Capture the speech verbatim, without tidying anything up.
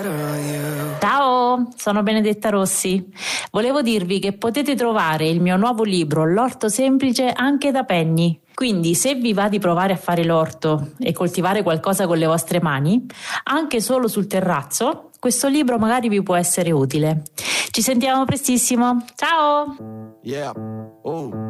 Ciao, sono Benedetta Rossi. Volevo dirvi che potete trovare il mio nuovo libro L'orto semplice anche da Penny. Quindi se vi va di provare a fare l'orto e coltivare qualcosa con le vostre mani, anche solo sul terrazzo, questo libro magari vi può essere utile. Ci sentiamo prestissimo. Ciao! Yeah. Oh.